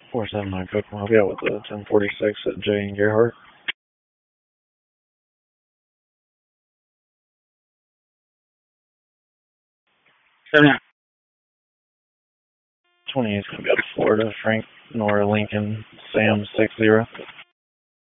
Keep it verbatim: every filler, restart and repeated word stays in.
four seven nine Cook Mafia with the ten forty-six at J and Gerhardt. twenty-eight is going to be up to Florida. Frank, Nora, Lincoln, Sam, six zero.